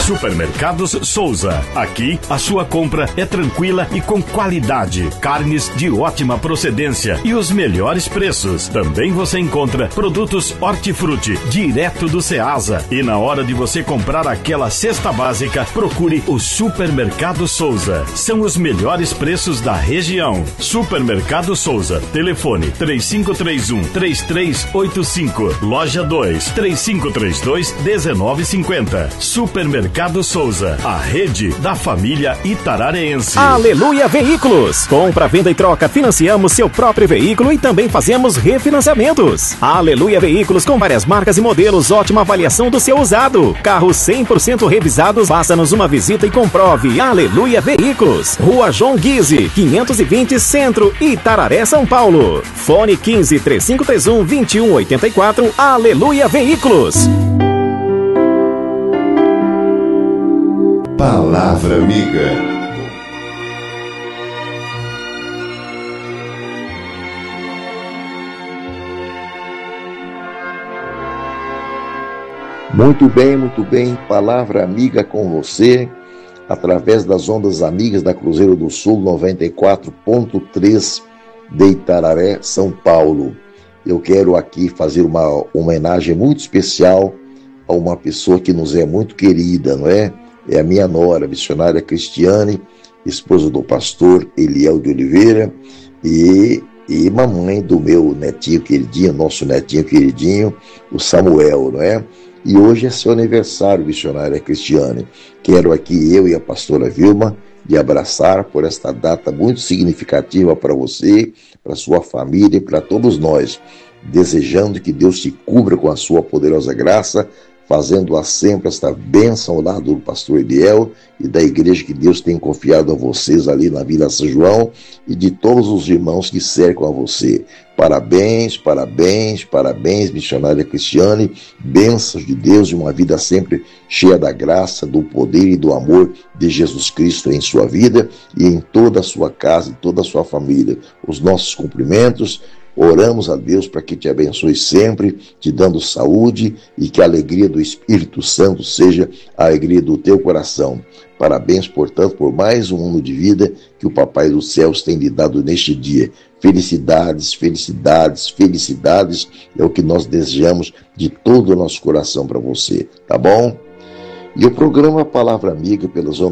Supermercados Souza. Aqui, a sua compra é tranquila e com qualidade. Carnes de ótima procedência e os melhores preços. Também você encontra produtos hortifruti, direto do Ceasa. E na hora de você comprar aquela cesta básica, procure o Supermercado Souza. São os melhores preços da região. Supermercado Souza. Telefone 3531-3385. Loja 2, 3532-1950. Supermercado Souza. A rede da família itararense. Aleluia Veículos. Compra, venda e troca. Financiamos seu próprio veículo e também fazemos refinanciamentos. Aleluia Veículos com várias marcas e modelos. Ótima avaliação do seu usado. Carros 100% revisados. Faça-nos uma visita e comprove. Aleluia Veículos. Rua João Guise, 520 Centro, Itararé, São Paulo. Fone 15-3531-2184. Aleluia Veículos. Palavra Amiga. Muito bem, Palavra Amiga com você, através das ondas amigas da Cruzeiro do Sul 94.3 de Itararé, São Paulo. Eu quero aqui fazer uma homenagem muito especial a uma pessoa que nos é muito querida, não é? É a minha nora, a missionária Cristiane, esposa do pastor Eliel de Oliveira e mamãe do meu netinho queridinho, nosso netinho queridinho, o Samuel, não é? E hoje é seu aniversário, missionária Cristiane. Quero aqui, eu e a pastora Vilma, de abraçar por esta data muito significativa para você, para sua família e para todos nós, desejando que Deus te cubra com a sua poderosa graça, fazendo sempre esta bênção ao lado do pastor Eliel e da igreja que Deus tem confiado a vocês ali na Vila São João e de todos os irmãos que cercam a você. Parabéns, missionária Cristiane, bênçãos de Deus e uma vida sempre cheia da graça, do poder e do amor de Jesus Cristo em sua vida e em toda a sua casa, em toda a sua família. Os nossos cumprimentos. Oramos a Deus para que te abençoe sempre, te dando saúde e que a alegria do Espírito Santo seja a alegria do teu coração. Parabéns, portanto, por mais um ano de vida que o Papai dos Céus tem lhe dado neste dia. Felicidades, felicidades, felicidades é o que nós desejamos de todo o nosso coração para você, tá bom? E o programa Palavra Amiga pelas